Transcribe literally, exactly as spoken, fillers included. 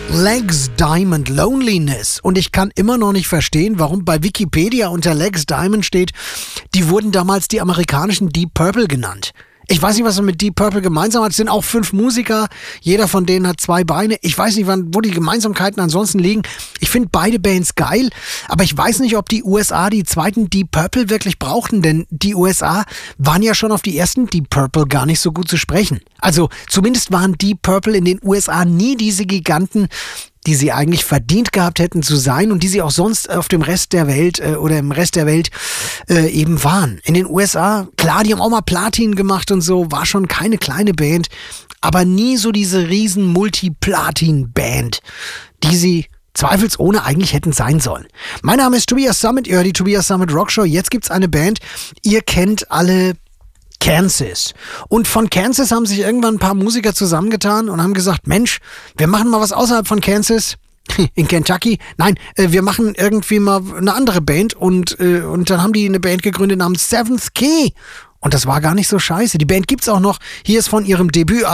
Legs Diamond Loneliness. Und ich kann immer noch nicht verstehen, warum bei Wikipedia unter Legs Diamond steht, die wurden damals die amerikanischen Deep Purple genannt. Ich weiß nicht, was er mit Deep Purple gemeinsam hat. Es sind auch fünf Musiker. Jeder von denen hat zwei Beine. Ich weiß nicht, wann, wo die Gemeinsamkeiten ansonsten liegen. Ich finde beide Bands geil. Aber ich weiß nicht, ob die U S A die zweiten Deep Purple wirklich brauchten. Denn die U S A waren ja schon auf die ersten Deep Purple gar nicht so gut zu sprechen. Also zumindest waren Deep Purple in den U S A nie diese Giganten, die sie eigentlich verdient gehabt hätten zu sein und die sie auch sonst auf dem Rest der Welt äh, oder im Rest der Welt äh, eben waren. In den U S A, klar, die haben auch mal Platin gemacht und so, war schon keine kleine Band, aber nie so diese riesen Multi-Platin-Band, die sie zweifelsohne eigentlich hätten sein sollen. Mein Name ist Tobias Summit, ihr hört die Tobias Summit Rockshow. Jetzt gibt's eine Band, ihr kennt alle Kansas. Und von Kansas haben sich irgendwann ein paar Musiker zusammengetan und haben gesagt, Mensch, wir machen mal was außerhalb von Kansas, in Kentucky. Nein, äh, wir machen irgendwie mal eine andere Band und, äh, und dann haben die eine Band gegründet namens Seventh Key. Und das war gar nicht so scheiße. Die Band gibt's auch noch. Hier ist von ihrem Debüt